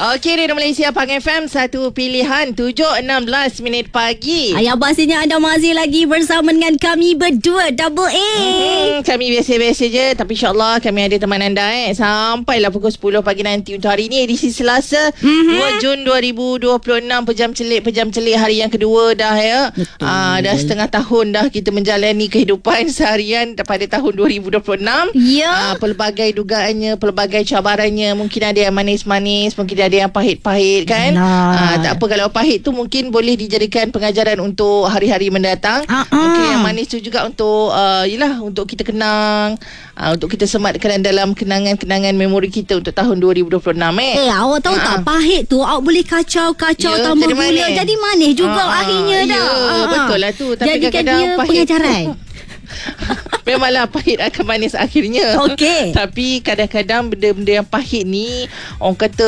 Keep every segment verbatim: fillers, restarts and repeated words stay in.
Okey, Radio Malaysia Pang F M, satu pilihan tujuh enam belas minit pagi. Ayah pastinya anda masih lagi bersama dengan kami berdua Double A. Hmm, kami biasa-biasa je, tapi insyaAllah kami ada teman anda eh sampailah pukul sepuluh pagi nanti untuk hari ini, edisi Selasa mm-hmm. dua Jun dua ribu dua puluh enam. Pejam celik, pejam celik hari yang kedua dah ya. Aa, dah setengah tahun dah kita menjalani kehidupan seharian pada tahun dua ribu dua puluh enam. Ya. Aa, pelbagai dugaannya, pelbagai cabarannya. Mungkin ada yang manis-manis, mungkin ada yang pahit-pahit kan. Aa, tak apa, kalau pahit tu mungkin boleh dijadikan pengajaran untuk hari-hari mendatang. Uh-uh. Mungkin yang manis tu juga untuk uh, yelah, untuk kita kenang, uh, untuk kita sematkan dalam kenangan-kenangan memori kita untuk tahun dua ribu dua puluh enam eh. Eh, awak tahu uh-huh. tak, pahit tu awak boleh kacau-kacau ya, tambah gula manis. Jadi manis juga uh-huh. akhirnya ya, dah. Uh-huh. Betul lah tu. Tapi jadikan kadang-kadang dia pahit pengajaran. Memanglah pahit akan manis akhirnya. Okey. Tapi kadang-kadang benda-benda yang pahit ni orang kata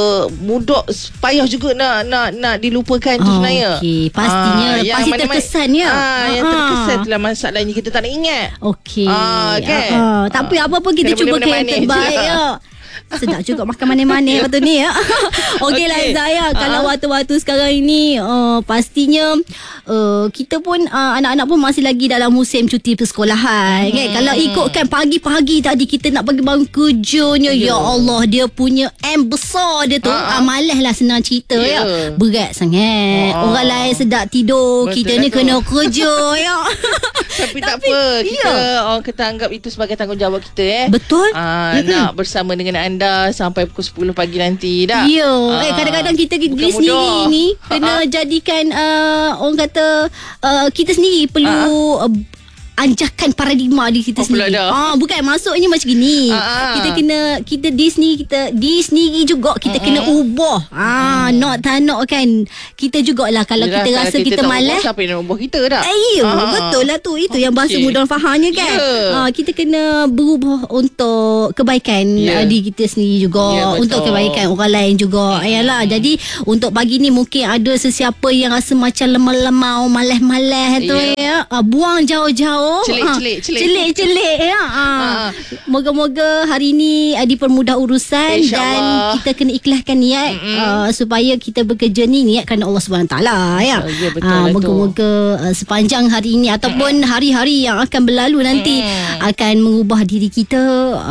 mudah, payah juga nak nak nak dilupakan tu oh, sebenarnya. Okey, pastinya ah, pasti terkesan ya. Ah, yang terkesan tu lah masalahnya, kita tak nak ingat. Okey. Ah, kan? Uh, tapi apa pun kita cuba yang terbaik ya. Sedap juga makan manis-manis waktu ni ya. Okey lah okay. Zaya, kalau uh-huh. waktu-waktu sekarang ini uh, pastinya uh, kita pun uh, anak-anak pun masih lagi dalam musim cuti persekolahan hmm. kan. Kalau ikutkan pagi-pagi tadi kita nak pergi bangun kerjanya, yeah. ya Allah, dia punya M besar dia tu. uh-huh. uh, Malas lah senang cerita yeah. ya. Berat sangat. uh-huh. Orang lain sedap tidur, betul kita ni tu. Kena kerja ya. Tapi, Tapi tak apa, kita ya. orang kata anggap itu sebagai tanggungjawab kita eh. Betul. uh, Nak bersama dengan anda sampai pukul sepuluh pagi nanti dah. Ya, uh, eh, kadang-kadang kita diri sendiri ni kena jadikan uh, orang kata uh, kita sendiri perlu uh, anjakan paradigma di kita oh, sendiri. Ah, bukan maksudnya macam gini. Ah, kita kena kita di sendiri kita di sendiri juga kita mm-hmm. kena ubah. Ah, mm. not tak nak kan. Kita jugalah kalau Yalah, kita kalau rasa kita, kita malas, siapa yang nak ubah kita dah? Eh, ya, ah. betul lah tu. Itu okay. yang bahasa mudah fahamnya kan. Yeah. Ah, kita kena berubah untuk kebaikan yeah. uh, diri kita sendiri juga, yeah, untuk kebaikan orang lain juga. Mm. Ayalah. Jadi untuk pagi ni mungkin ada sesiapa yang rasa macam lemah-lemah, malas-malas tu yeah. ya. Ah, buang jauh-jauh. Celik-celik celik. Celik-celik ya. Ha. Ha. Moga-moga hari ni uh, dipermudah urusan dan kita kena ikhlaskan niat uh, supaya kita bekerja ni niat kerana Allah Subhanahu Taala ya. Ya, betul, uh, moga-moga uh, sepanjang hari ini ataupun hari-hari yang akan berlalu nanti mm. akan mengubah diri kita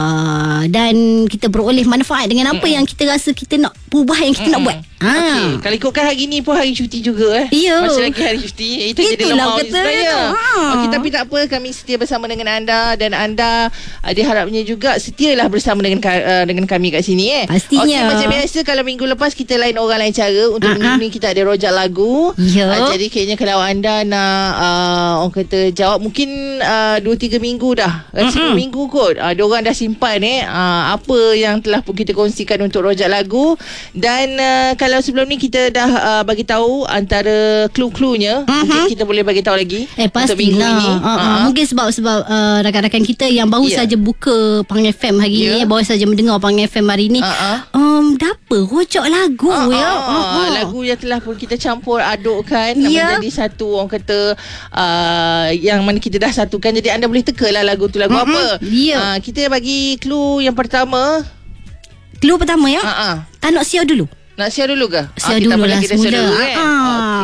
uh, dan kita beroleh manfaat dengan apa mm. yang kita rasa kita nak perubahan yang kita mm. nak buat. Ha. Okay. Kalau ikutkan hari ni pun hari cuti juga eh. Ya. Masih lagi hari cuti. Itu jadi lemah sebenarnya. Ha. Okay, tapi tak apa, kami setia bersama dengan anda dan anda uh, diharapnya juga setialah bersama dengan uh, dengan kami kat sini eh. Pastinya. Okay, macam biasa kalau minggu lepas kita lain orang lain cara. Untuk uh-huh. minggu ni kita ada rojak lagu. Ya. Uh, jadi kayaknya kalau anda nak uh, orang kata jawab mungkin uh, dua tiga minggu dah. Uh, sepuluh minggu kot. Uh, diorang dah simpan eh uh, apa yang telah pun kita kongsikan untuk rojak lagu. Dan uh, kalau sebelum ni kita dah uh, bagi tahu antara clue-cluenya, uh-huh. mungkin kita boleh bagi tahu lagi eh, untuk minggu ini. Uh, uh, uh. Mungkin sebab sebab uh, rakan-rakan kita yang baru yeah. saja buka Pang F M hari yeah. ni, baru saja mendengar Pang F M hari ni. Uh-uh. Um, dapa rojak lagu uh-uh. ya. Uh-uh. Lagu yang telah pun kita campur adukkan yeah. menjadi satu orang kata uh, yang mana kita dah satukan. Jadi anda boleh tekalah lagu tu lagu uh-huh. apa. Yeah. Uh, kita bagi clue yang pertama. Clue pertama ya. Uh-uh. Tak nak siap dulu. Nak share dulu ke? Share ah, dulu lah semula. Dulu, kan? ah. Okay.